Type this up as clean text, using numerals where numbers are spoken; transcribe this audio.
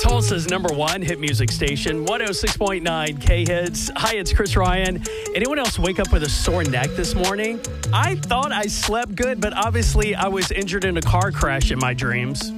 Tulsa's number one hit music station, 106.9 K-Hits. Hi, it's Chris Ryan. Anyone else wake up with a sore neck this morning? I thought I slept good, but obviously I was injured in a car crash in my dreams.